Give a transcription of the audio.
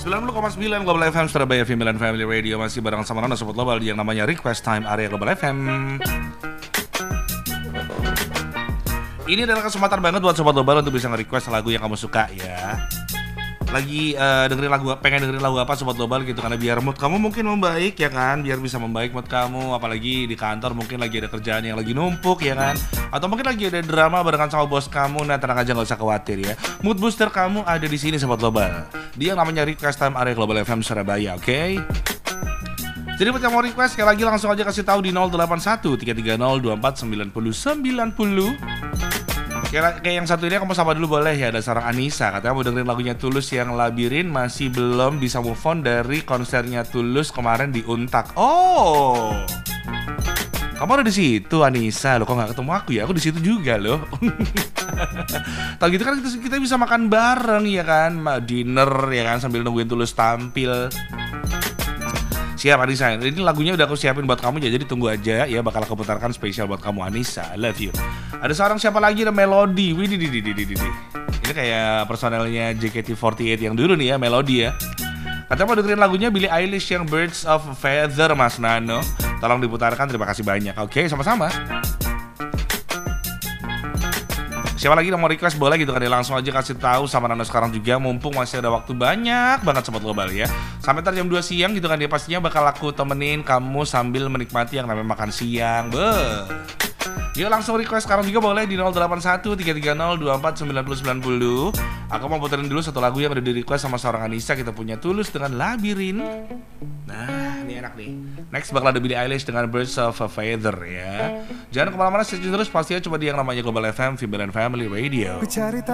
90,9 Global FM Surabaya Female Family Radio. Masih bareng sama Nona Sobat Global yang namanya Request Time area Global FM. Ini adalah kesempatan banget buat Sobat Global untuk bisa nge-request lagu yang kamu suka ya. Lagi dengerin lagu, pengen dengerin lagu apa Sobat Global gitu, karena biar mood kamu mungkin membaik ya kan, biar bisa membaik mood kamu, apalagi di kantor mungkin lagi ada kerjaan yang lagi numpuk ya kan, atau mungkin lagi ada drama barengan sama bos kamu. Nah tenang aja, nggak usah khawatir ya, mood booster kamu ada di sini Sobat Global. Dia namanya Request Time area Global FM Surabaya, oke? Jadi buat yang mau request, sekali lagi langsung aja kasih tahu di 081 330 24 90 90. Kayak yang satu ini aku mau sapa dulu boleh ya, ada seorang Anissa katanya mau dengerin lagunya Tulus yang Labirin, masih belum bisa move on dari konsernya Tulus kemarin di Untak. Oh, kamu ada di situ Anissa, lo kok nggak ketemu aku ya? Aku di situ juga loh. Kalau gitu kan kita bisa makan bareng ya kan, dinner ya kan sambil nungguin Tulus tampil. Siap Anissa, ini lagunya udah aku siapin buat kamu, jadi tunggu aja ya, bakal aku putarkan spesial buat kamu Anissa, I love you. Ada seorang siapa lagi, ada Melody. Ini kayak personelnya JKT48 yang dulu nih ya, Melody ya. Katanya mau dengerin lagunya Billie Eilish yang Birds of a Feather, Mas Nano. Tolong diputarkan, terima kasih banyak. Oke, sama-sama. Siapa lagi yang mau request boleh gitu kan ya, langsung aja kasih tahu sama Nano sekarang juga, mumpung masih ada waktu banyak banget Sobat Global ya. Sampai ntar jam 2 siang gitu kan dia, pastinya bakal aku temenin kamu sambil menikmati yang namanya makan siang. Yuk langsung request sekarang juga boleh di 081 330 24 90 90. Aku mau puterin dulu satu lagu yang udah di request sama seorang Anissa, kita punya Tulus dengan Labirin. Nah, ini enak nih. Next bakal ada Billie Eilish dengan Birds of a Feather ya. Jangan kemana-mana, stay terus pastinya coba di yang namanya Global FM Female Family Radio.